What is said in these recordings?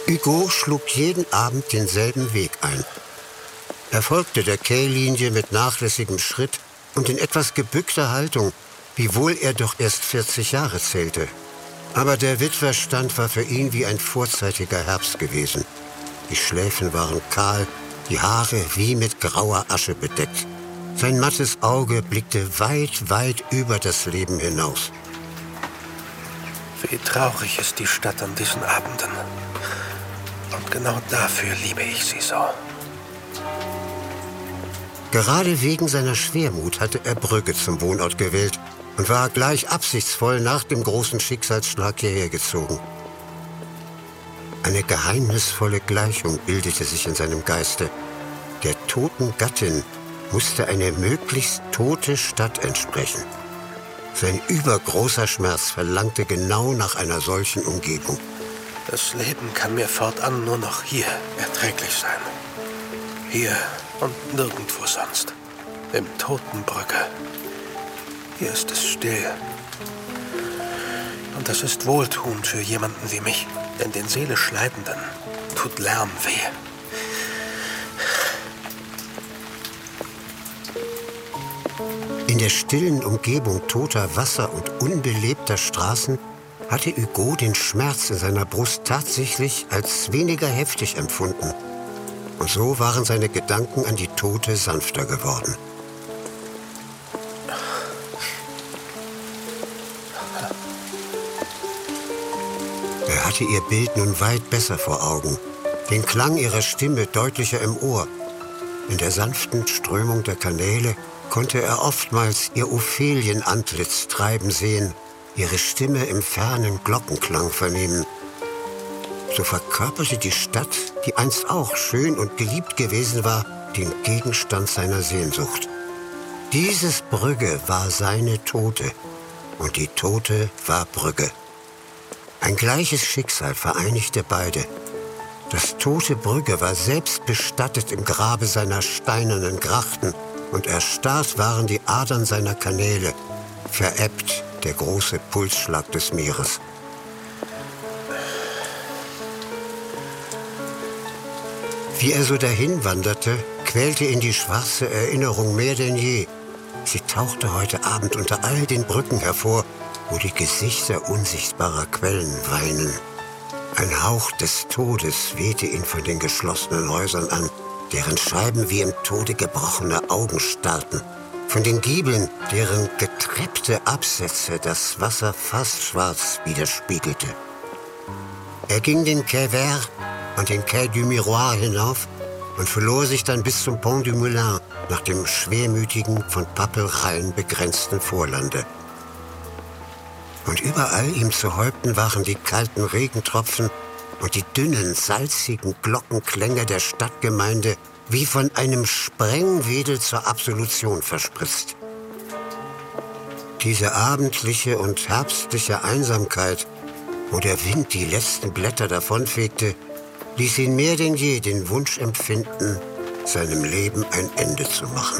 Hugo schlug jeden Abend denselben Weg ein. Er folgte der Quai-Linie mit nachlässigem Schritt und in etwas gebückter Haltung, wiewohl er doch erst 40 Jahre zählte. Aber der Witwerstand war für ihn wie ein vorzeitiger Herbst gewesen. Die Schläfen waren kahl, die Haare wie mit grauer Asche bedeckt. Sein mattes Auge blickte weit, weit über das Leben hinaus. Wie traurig ist die Stadt an diesen Abenden. Und genau dafür liebe ich sie so. Gerade wegen seiner Schwermut hatte er Brügge zum Wohnort gewählt und war gleich absichtsvoll nach dem großen Schicksalsschlag hierher gezogen. Eine geheimnisvolle Gleichung bildete sich in seinem Geiste. Der toten Gattin musste eine möglichst tote Stadt entsprechen. Sein übergroßer Schmerz verlangte genau nach einer solchen Umgebung. Das Leben kann mir fortan nur noch hier erträglich sein. Hier und nirgendwo sonst. Im toten Brügge. Hier ist es still. Und das ist wohltuend für jemanden wie mich. Denn den seelisch Leidenden tut Lärm weh. In der stillen Umgebung toter Wasser und unbelebter Straßen hatte Hugo den Schmerz in seiner Brust tatsächlich als weniger heftig empfunden. Und so waren seine Gedanken an die Tote sanfter geworden. Er hatte ihr Bild nun weit besser vor Augen, den Klang ihrer Stimme deutlicher im Ohr. In der sanften Strömung der Kanäle konnte er oftmals ihr Ophelienantlitz treiben sehen, ihre Stimme im fernen Glockenklang vernehmen. So verkörperte die Stadt, die einst auch schön und geliebt gewesen war, den Gegenstand seiner Sehnsucht. Dieses Brügge war seine Tote und die Tote war Brügge. Ein gleiches Schicksal vereinigte beide. Das tote Brügge war selbst bestattet im Grabe seiner steinernen Grachten und erstarrt waren die Adern seiner Kanäle, verebbt der große Pulsschlag des Meeres. Wie er so dahin wanderte, quälte ihn die schwarze Erinnerung mehr denn je. Sie tauchte heute Abend unter all den Brücken hervor, wo die Gesichter unsichtbarer Quellen weinen. Ein Hauch des Todes wehte ihn von den geschlossenen Häusern an, deren Scheiben wie im Tode gebrochene Augen starrten. Von den Giebeln, deren getreppte Absätze das Wasser fast schwarz widerspiegelte. Er ging den Quai Vert und den Quai du Miroir hinauf und verlor sich dann bis zum Pont du Moulin nach dem schwermütigen, von Pappelreihen begrenzten Vorlande. Und überall ihm zu Häupten waren die kalten Regentropfen und die dünnen, salzigen Glockenklänge der Stadtgemeinde wie von einem Sprengwedel zur Absolution verspritzt. Diese abendliche und herbstliche Einsamkeit, wo der Wind die letzten Blätter davonfegte, ließ ihn mehr denn je den Wunsch empfinden, seinem Leben ein Ende zu machen.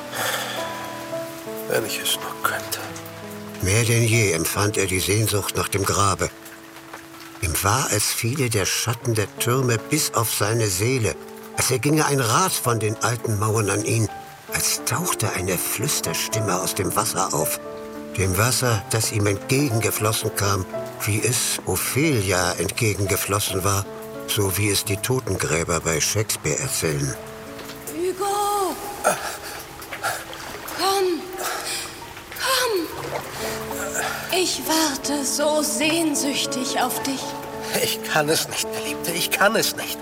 Wenn ich es nur könnte. Mehr denn je empfand er die Sehnsucht nach dem Grabe. Ihm war, als fiele der Schatten der Türme bis auf seine Seele, als erginge ein Rad von den alten Mauern an ihn, als tauchte eine Flüsterstimme aus dem Wasser auf, dem Wasser, das ihm entgegengeflossen kam, wie es Ophelia entgegengeflossen war, so wie es die Totengräber bei Shakespeare erzählen. Hugo! Komm! Ich warte so sehnsüchtig auf dich. Ich kann es nicht, Geliebte, ich kann es nicht.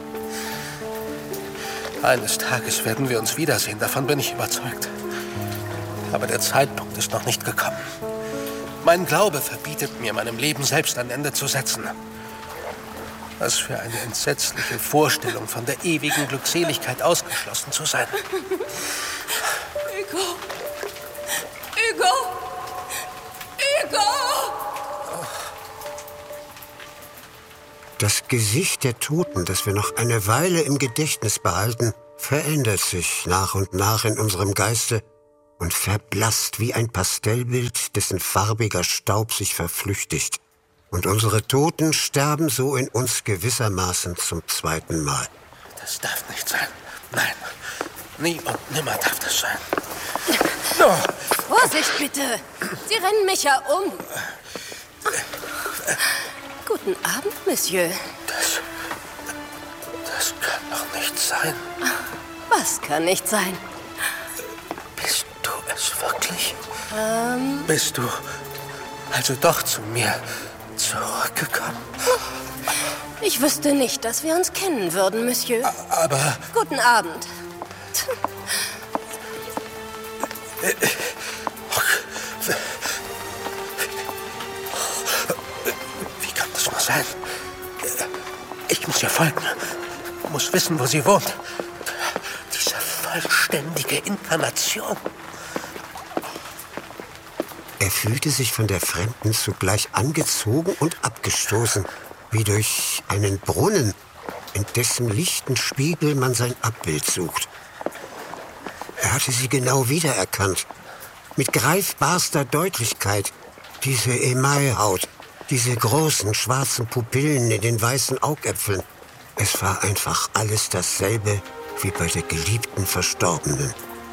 Eines Tages werden wir uns wiedersehen, davon bin ich überzeugt. Aber der Zeitpunkt ist noch nicht gekommen. Mein Glaube verbietet mir, meinem Leben selbst ein Ende zu setzen. Was für eine entsetzliche Vorstellung, von der ewigen Glückseligkeit ausgeschlossen zu sein. Hugo! Hugo! Hugo! Das Gesicht der Toten, das wir noch eine Weile im Gedächtnis behalten, verändert sich nach und nach in unserem Geiste und verblasst wie ein Pastellbild, dessen farbiger Staub sich verflüchtigt. Und unsere Toten sterben so in uns gewissermaßen zum zweiten Mal. Das darf nicht sein. Nein, nie und nimmer darf das sein. No. Vorsicht bitte! Sie rennen mich ja um. Guten Abend, Monsieur. Das kann doch nicht sein. Was kann nicht sein? Bist du es wirklich? Bist du also doch zu mir zurückgekommen? Ich wüsste nicht, dass wir uns kennen würden, Monsieur. Aber... Guten Abend. Wie kann das nur sein? Ich muss ihr folgen. Muss wissen, wo sie wohnt. Diese vollständige Inkarnation. Er fühlte sich von der Fremden zugleich angezogen und abgestoßen, wie durch einen Brunnen, in dessen lichten Spiegel man sein Abbild sucht. Er hatte sie genau wiedererkannt, mit greifbarster Deutlichkeit, diese Emailhaut, diese großen schwarzen Pupillen in den weißen Augäpfeln. Es war einfach alles dasselbe wie bei der geliebten Verstorbenen.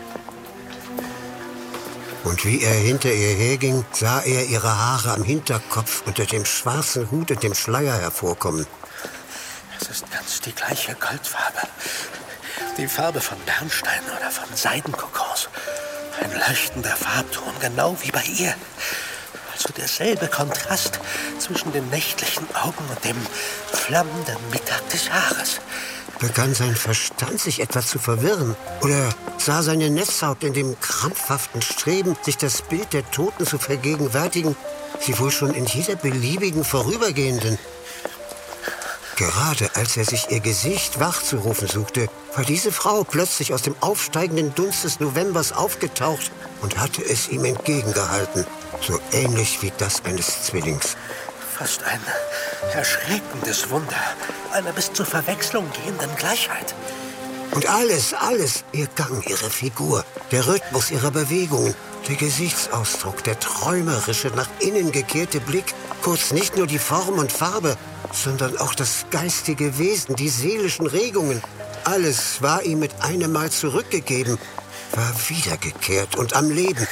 Und wie er hinter ihr herging, sah er ihre Haare am Hinterkopf unter dem schwarzen Hut und dem Schleier hervorkommen. Es ist ganz die gleiche Goldfarbe. Die Farbe von Bernstein oder von Seidenkokons. Ein leuchtender Farbton, genau wie bei ihr. Also derselbe Kontrast zwischen den nächtlichen Augen und dem flammenden Mittag des Jahres. Begann sein Verstand sich etwa zu verwirren? Oder sah seine Netzhaut in dem krampfhaften Streben, sich das Bild der Toten zu vergegenwärtigen, sie wohl schon in jeder beliebigen Vorübergehenden? Gerade als er sich ihr Gesicht wachzurufen suchte, war diese Frau plötzlich aus dem aufsteigenden Dunst des Novembers aufgetaucht und hatte es ihm entgegengehalten, so ähnlich wie das eines Zwillings. Fast ein erschreckendes Wunder, einer bis zur Verwechslung gehenden Gleichheit. Und alles, ihr Gang, ihre Figur, der Rhythmus ihrer Bewegungen, der Gesichtsausdruck, der träumerische, nach innen gekehrte Blick, kurz nicht nur die Form und Farbe, sondern auch das geistige Wesen, die seelischen Regungen. Alles war ihm mit einem Mal zurückgegeben, war wiedergekehrt und am Leben.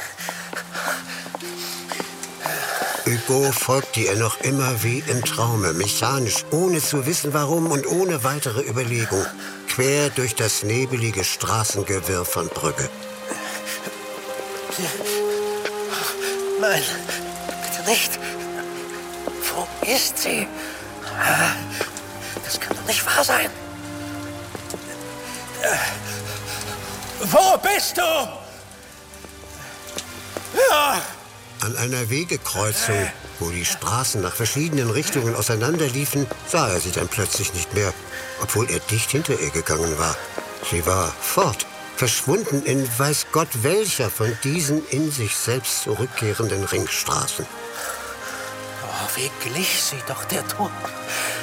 Hugo folgte ihr noch immer wie im Traume, mechanisch, ohne zu wissen warum und ohne weitere Überlegung, quer durch das nebelige Straßengewirr von Brügge. Nein, bitte nicht. Wo ist sie? Das kann doch nicht wahr sein. Wo bist du? Ja. An einer Wegekreuzung, wo die Straßen nach verschiedenen Richtungen auseinanderliefen, sah er sie dann plötzlich nicht mehr, obwohl er dicht hinter ihr gegangen war. Sie war fort, verschwunden in weiß Gott welcher von diesen in sich selbst zurückkehrenden Ringstraßen. Oh, wie glich sie doch der Toten.